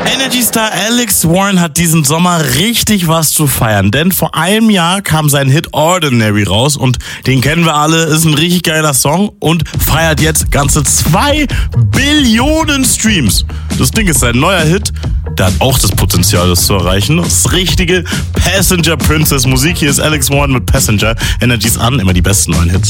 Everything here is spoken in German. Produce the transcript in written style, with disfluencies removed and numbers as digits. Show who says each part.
Speaker 1: Energy-Star Alex Warren hat diesen Sommer richtig was zu feiern, denn vor einem Jahr kam sein Hit Ordinary raus und den kennen wir alle, ist ein richtig geiler Song und feiert jetzt ganze 2 Billionen Streams. Das Ding ist sein neuer Hit, der hat auch das Potenzial, das zu erreichen. Das ist richtige Passenger Princess Musik. Hier ist Alex Warren mit Passenger. Energies an, immer die besten neuen Hits.